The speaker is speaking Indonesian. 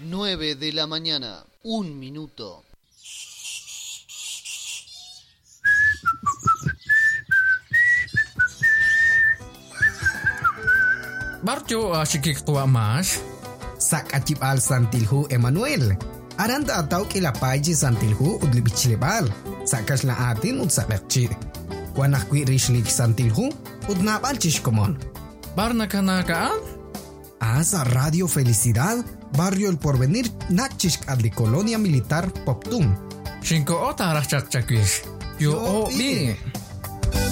9 de la mañana, 1 minuto. Barjo asyik tua mas. Sak acip al santilhu Emmanuel. Aranda atau kilapaji santilhu udli bicilebal. Sakas la atin ud sakakci. Wanah kui rishlik santilhu ud napal chishkomon. Barna kanakaan? Asa Radio Felicidad, Barrio El Porvenir, Nachishk adli Colonia Militar Poptum. Shinko ota arah cak-cakwish. Yo o bi.